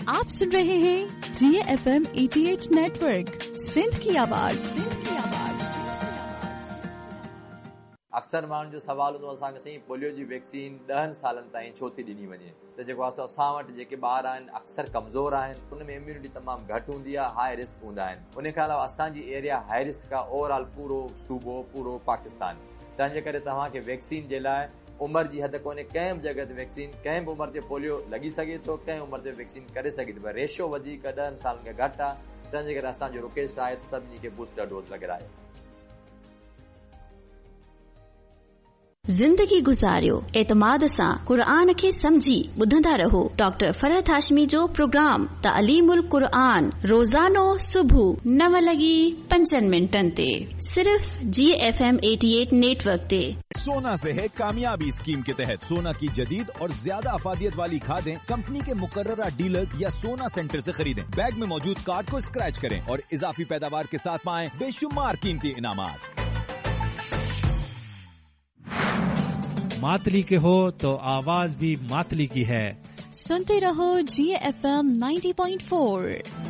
आप सुन रहे हैं GFM 88 network, Sindh की आवाज। अक्सर माण्हुनि जो सवाल हूंदो असांखे साईं पोलियो जी वैक्सीन 10 सालनि ताईं छो थी ॾिनी वञे, त जेको असां वटि जेके ॿार आहिनि अक्सर कमज़ोर आहिनि, उनमें इम्यूनिटी तमामु घटि हूंदी आहे, हाई रिस्क हूंदा आहिनि। उन खां अलावा असांजी एरिया हाई रिस्क आहे, ओवरऑल पूरो सूबो पूरो पाकिस्तान। तंहिंजे करे तव्हांखे वैक्सीन जे लाइ उमिरि जी हद कोन्हे, कंहिं बि जॻह ते वैक्सीन कंहिं बि उमिरि ते पोलियो लॻी सघे थो, कंहिं उमिरि ते वैक्सीन करे सघे थी, पर रेशियो वधीक 10 सालनि खां घटि आहे। तंहिंजे करे असांजो रिक्वेस्ट आहे त सभिनी खे बूस्टर डोज लॻारायो। ज़िंदगी गुज़ारियो एतमाद सां क़ुरान खे समझी ॿुधंदा रहो। डॉक्टर फरहत हाशमी जो प्रोग्राम तालीमुल क़ुरान रोज़ानो सुबुह 9:05 ते सिर्फ GFM 88 नेटवर्क ते। सोना से है कामयाबी स्कीम के तहत सोना की जदीद और ज्यादा अफादियत वाली खादें कंपनी के मुकर्ररा डीलर्स या सोना सेंटर से खरीदें। बैग में मौजूद कार्ड को स्क्रैच करें और इजाफी पैदावार के साथ पाएं बेशुमार कीमती इनामात। मातली के हो तो आवाज भी मातली की है। सुनते रहो GFM 90.4।